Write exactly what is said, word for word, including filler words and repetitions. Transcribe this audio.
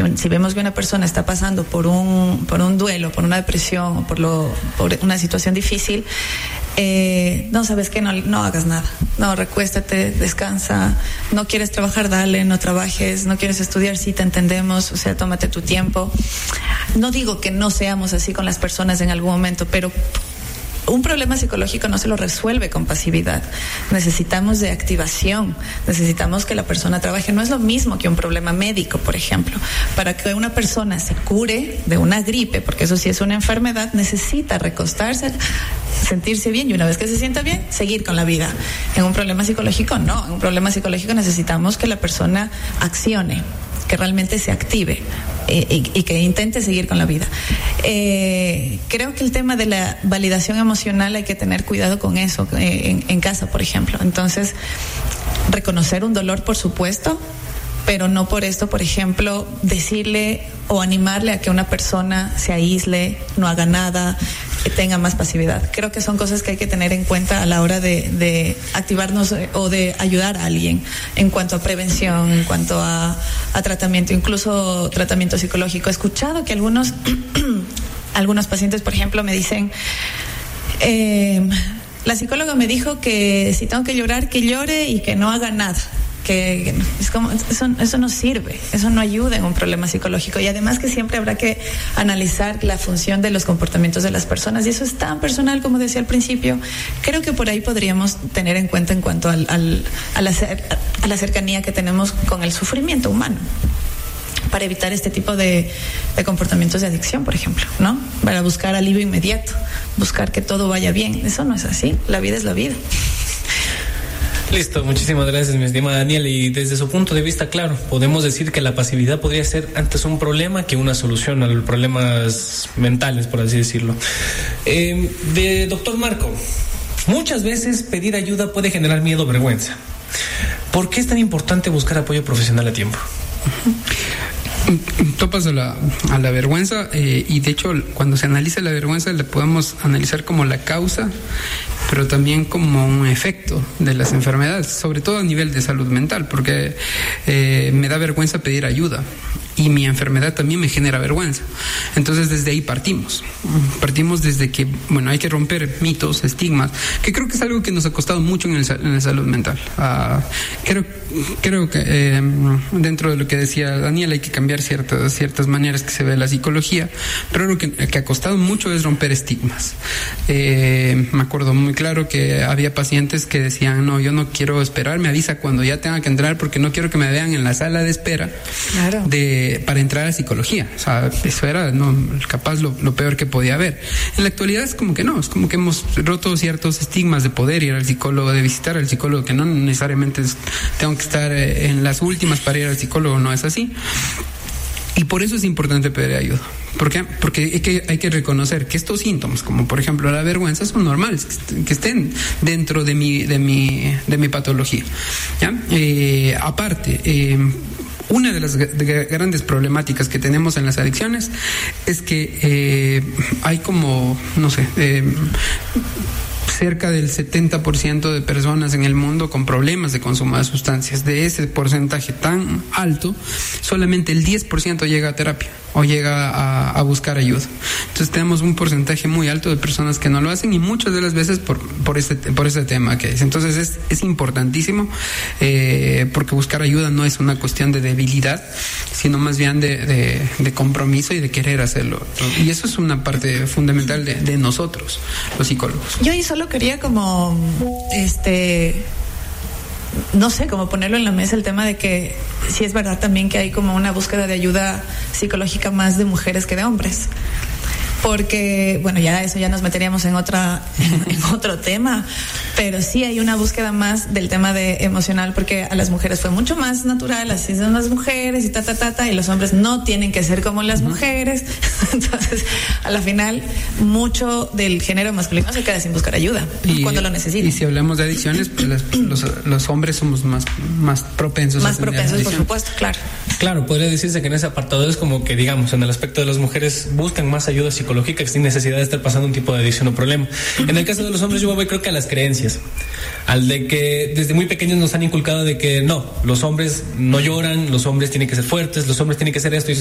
Si, si vemos que una persona está pasando por un, por un duelo, por una depresión o por, lo, por una situación difícil, eh, no, sabes que no, no hagas nada. No, recuéstate, descansa. No quieres trabajar, dale, no trabajes. No quieres estudiar, sí, te entendemos. O sea, tómate tu tiempo. No digo que no seamos así con las personas en algún momento, pero un problema psicológico no se lo resuelve con pasividad. Necesitamos de activación, necesitamos que la persona trabaje. No es lo mismo que un problema médico, por ejemplo. Para que una persona se cure de una gripe, porque eso sí es una enfermedad, necesita recostarse, sentirse bien, y una vez que se sienta bien, seguir con la vida. En un problema psicológico no, en un problema psicológico necesitamos que la persona accione, que realmente se active eh, y, y que intente seguir con la vida. Eh, creo que el tema de la validación emocional hay que tener cuidado con eso eh, en, en casa, por ejemplo. Entonces, reconocer un dolor, por supuesto, pero no por esto, por ejemplo, decirle o animarle a que una persona se aísle, no haga nada, que tenga más pasividad. Creo que son cosas que hay que tener en cuenta a la hora de, de activarnos o de ayudar a alguien en cuanto a prevención, en cuanto a, a tratamiento, incluso tratamiento psicológico. He escuchado que algunos, algunos pacientes, por ejemplo, me dicen, eh, la psicóloga me dijo que si tengo que llorar, que llore y que no haga nada. Que, que no, es como, eso, eso no sirve, eso no ayuda en un problema psicológico, y además que siempre habrá que analizar la función de los comportamientos de las personas, y eso es tan personal, como decía al principio. Creo que por ahí podríamos tener en cuenta en cuanto al, al, a, la, a la cercanía que tenemos con el sufrimiento humano, para evitar este tipo de, de comportamientos de adicción, por ejemplo, ¿no? Para buscar alivio inmediato, buscar que todo vaya bien. Eso no es así, la vida es la vida. Listo, muchísimas gracias, mi estimada Daniela. Y desde su punto de vista, claro, podemos decir que la pasividad podría ser antes un problema que una solución a los problemas mentales, por así decirlo. Eh, de doctor Marco, muchas veces pedir ayuda puede generar miedo o vergüenza. ¿Por qué es tan importante buscar apoyo profesional a tiempo? Topas a la, a la vergüenza eh, y de hecho cuando se analiza la vergüenza la podemos analizar como la causa, pero también como un efecto de las enfermedades, sobre todo a nivel de salud mental, porque eh, me da vergüenza pedir ayuda y mi enfermedad también me genera vergüenza. Entonces desde ahí partimos. Partimos desde que, bueno, hay que romper mitos, estigmas, que creo que es algo que nos ha costado mucho en, el, en la salud mental. Uh, creo, creo que eh, dentro de lo que decía Daniel hay que cambiar ciertas, ciertas maneras que se ve la psicología, pero lo que, que ha costado mucho es romper estigmas. Eh, me acuerdo muy claro que había pacientes que decían, no, yo no quiero esperar, me avisa cuando ya tenga que entrar porque no quiero que me vean en la sala de espera. Claro. de para entrar a psicología. O sea, eso era no capaz lo, lo peor que podía haber. En la actualidad es como que no, es como que hemos roto ciertos estigmas de poder ir al psicólogo, de visitar al psicólogo, que no necesariamente es, tengo que estar en las últimas para ir al psicólogo, no es así. Y por eso es importante pedir ayuda. ¿Por qué? Porque hay que, hay que reconocer que estos síntomas, como por ejemplo la vergüenza, son normales, que estén dentro de mi, de mi, de mi patología. ¿Ya? Eh, aparte, eh, una de las g- grandes problemáticas que tenemos en las adicciones es que eh, hay como, no sé, eh, cerca del setenta por ciento de personas en el mundo con problemas de consumo de sustancias. De ese porcentaje tan alto, solamente el diez por ciento llega a terapia o llega a, a buscar ayuda. Entonces tenemos un porcentaje muy alto de personas que no lo hacen, y muchas de las veces por por ese por ese tema que es. Entonces es es importantísimo eh, porque buscar ayuda no es una cuestión de debilidad, sino más bien de, de, de compromiso y de querer hacerlo. Y eso es una parte fundamental de, de nosotros, los psicólogos. Yo ahí solo quería como este no sé, como ponerlo en la mesa el tema de que sí es verdad también que hay como una búsqueda de ayuda psicológica más de mujeres que de hombres. Porque, bueno, ya eso ya nos meteríamos en otra en, en otro tema, pero sí hay una búsqueda más del tema de emocional, porque a las mujeres fue mucho más natural, así son las mujeres y ta, ta, ta, ta, y los hombres no tienen que ser como las mujeres. Entonces, a la final, mucho del género masculino se queda sin buscar ayuda y, cuando lo necesita. Y si hablamos de adicciones, pues las, los, los hombres somos más, más propensos más a tener propensos, adicción. Por supuesto, claro. Claro, podría decirse que en ese apartado es como que, digamos, en el aspecto de las mujeres buscan más ayuda psicológica sin necesidad de estar pasando un tipo de adicción o problema. En el caso de los hombres yo voy creo que a las creencias, al de que desde muy pequeños nos han inculcado de que no, los hombres no lloran, los hombres tienen que ser fuertes, los hombres tienen que ser esto y